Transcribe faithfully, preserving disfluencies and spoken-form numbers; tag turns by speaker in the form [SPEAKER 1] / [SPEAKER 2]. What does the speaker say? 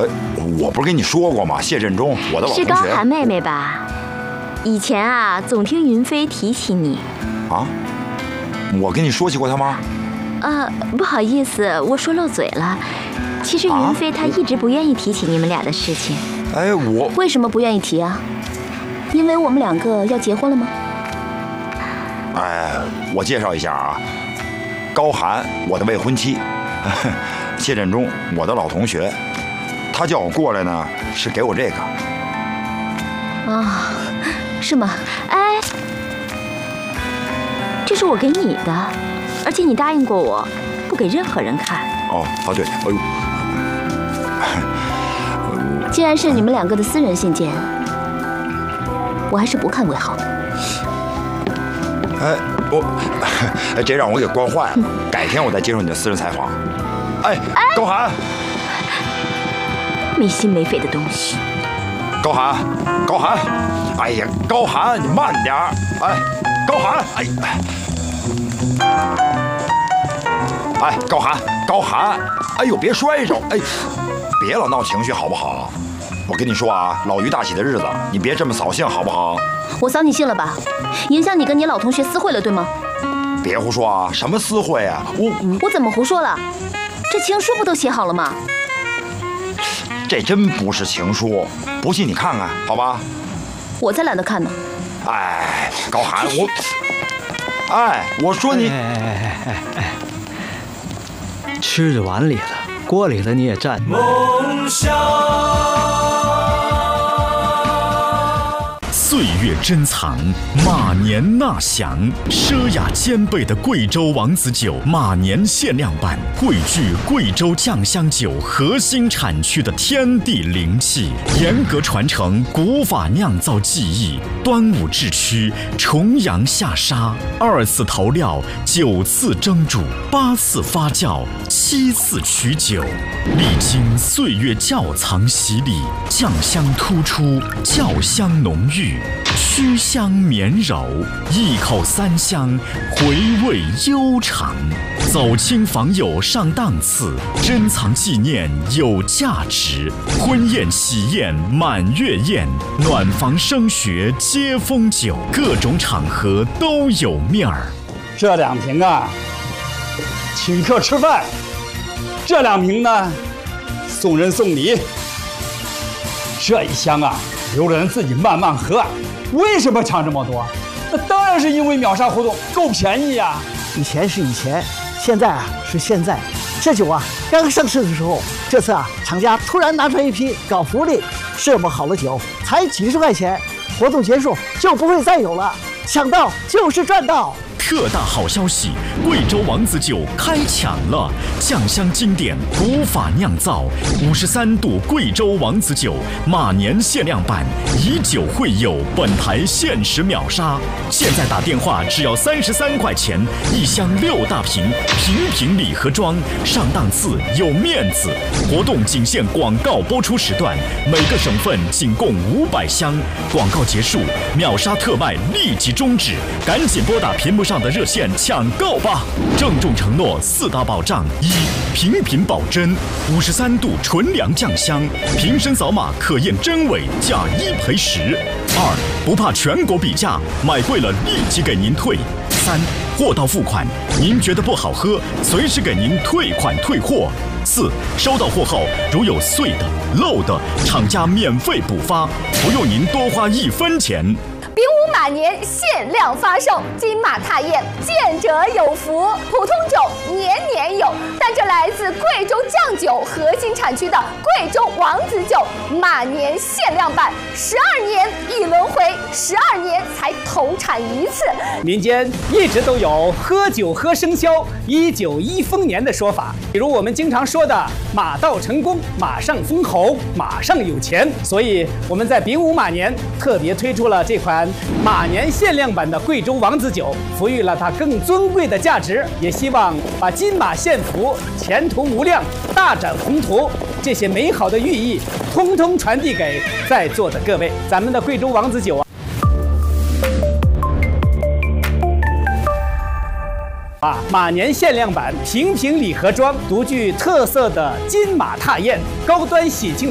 [SPEAKER 1] 呃，我不是跟你说过吗？谢振中，我的老同学。
[SPEAKER 2] 是高寒妹妹吧？以前啊，总听云飞提起你。
[SPEAKER 1] 啊？我跟你说起过他吗？
[SPEAKER 2] 呃，不好意思，我说漏嘴了。其实云飞她一直不愿意提起你们俩的事情。
[SPEAKER 1] 哎，我
[SPEAKER 2] 为什么不愿意提啊？因为我们两个要结婚了吗？
[SPEAKER 1] 哎，我介绍一下啊，高寒，我的未婚妻；谢振中，我的老同学。他叫我过来呢，是给我这个。
[SPEAKER 2] 啊，是吗？哎，这是我给你的，而且你答应过我，不给任何人看。
[SPEAKER 1] 哦，啊对，哎
[SPEAKER 2] 呦，既然是你们两个的私人信件，我还是不看为好。
[SPEAKER 1] 哎，我，哎，这让我给惯坏了。改天我再接受你的私人采访。哎，高寒，
[SPEAKER 2] 没心没肺的东西。
[SPEAKER 1] 高寒，高寒，哎呀，高寒，你慢点儿。哎，高寒，哎，哎，高寒，高寒，哎呦，别摔着，哎，别老闹情绪好不好？我跟你说啊，老于大喜的日子，你别这么扫兴好不好？
[SPEAKER 2] 我扫你兴了吧？影响你跟你老同学私会了，对吗？
[SPEAKER 1] 别胡说啊！什么私会啊？我
[SPEAKER 2] 我怎么胡说了？这情书不都写好了吗？
[SPEAKER 1] 这真不是情书，不信你看看，好吧？
[SPEAKER 2] 我才懒得看呢。
[SPEAKER 1] 哎，高寒，我，哎，我说你，
[SPEAKER 3] 哎哎哎哎，吃着碗里了，锅里的你也蘸。梦想。
[SPEAKER 4] 岁月珍藏，马年纳享，奢雅兼备的贵州王子酒马年限量版，汇聚贵州酱香酒核心产区的天地灵气，严格传承古法酿造技艺。端午制曲，重阳下沙，二次投料，九次蒸煮，八次发酵，七次取酒，历经岁月窖藏洗礼，酱香突出，窖香浓郁。曲香绵柔，一口三香，回味悠长。走亲访友上档次，珍藏纪念有价值。婚宴喜宴满月宴，暖房升学接风酒，各种场合都有面儿。
[SPEAKER 5] 这两瓶啊，请客吃饭；这两瓶呢，送人送礼。这一箱啊，留着人自己慢慢喝。为什么抢这么多？那当然是因为秒杀活动够便宜呀！
[SPEAKER 6] 以前是以前，现在啊是现在。这酒啊刚上市的时候，这次啊厂家突然拿出一批搞福利，这么好的酒才几十块钱，活动结束就不会再有了。抢到就是赚到！
[SPEAKER 4] 特大好消息！贵州王子酒开抢了，酱香经典，古法酿造，五十三度贵州王子酒马年限量版，以酒会友，本台限时秒杀！现在打电话只要三十三块钱一箱，六大瓶，瓶瓶礼盒装，上档次有面子。活动仅限广告播出时段，每个省份仅供五百箱。广告结束，秒杀特卖立即终止，赶紧拨打屏幕上的热线抢购吧！郑重承诺四大保障：一、瓶瓶保真，五十三度纯粮酱香，瓶身扫码可验真伪，价一赔十；二、不怕全国比价，买贵了立即给您退；三、货到付款，您觉得不好喝，随时给您退款退货；四、收到货后如有碎的、漏的，厂家免费补发，不用您多花一分钱。
[SPEAKER 7] 丙午马年限量发售，金马踏燕，见者有福。普通酒年年有，但这来自贵州酱酒核心产区的贵州王子酒马年限量版，十二年一轮回，十二年才投产一次。
[SPEAKER 5] 民间一直都有喝酒喝生肖，一酒一丰年的说法，比如我们经常说的马到成功，马上封侯，马上有钱。所以我们在丙午马年特别推出了这款马年限量版的贵州王子酒，赋予了它更尊贵的价值，也希望把金马献福、前途无量、大展宏图这些美好的寓意，通通传递给在座的各位。咱们的贵州王子酒啊，啊，马年限量版瓶瓶礼盒装，独具特色的金马踏燕，高端喜庆。